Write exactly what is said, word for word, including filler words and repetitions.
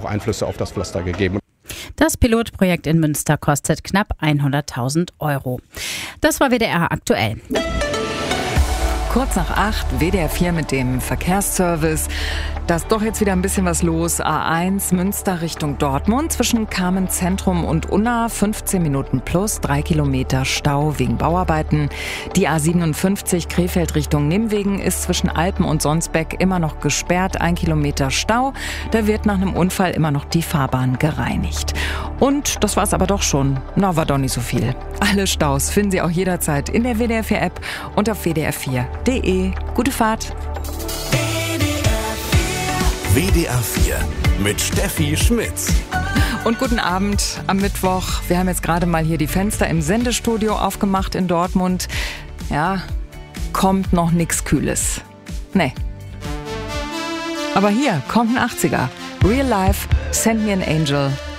auch Einflüsse auf das Pflaster gegeben. Das Pilotprojekt in Münster kostet knapp hunderttausend Euro. Das war W D R aktuell. Kurz nach acht, W D R vier mit dem Verkehrsservice. Da ist doch jetzt wieder ein bisschen was los. A eins Münster Richtung Dortmund zwischen Kamen Zentrum und Unna. fünfzehn Minuten plus, drei Kilometer Stau wegen Bauarbeiten. Die A siebenundfünfzig Krefeld Richtung Nimwegen ist zwischen Alpen und Sonsbeck immer noch gesperrt. Ein Kilometer Stau. Da wird nach einem Unfall immer noch die Fahrbahn gereinigt. Und das war's aber doch schon. Na, war doch nicht so viel. Alle Staus finden Sie auch jederzeit in der W D R vier App und auf w d r vier punkt d e. Gute Fahrt! W D R vier mit Steffi Schmitz. Und guten Abend am Mittwoch. Wir haben jetzt gerade mal hier die Fenster im Sendestudio aufgemacht in Dortmund. Ja, kommt noch nix Kühles. Nee. Aber hier kommt ein achtziger. Real Life, Send Me an Angel.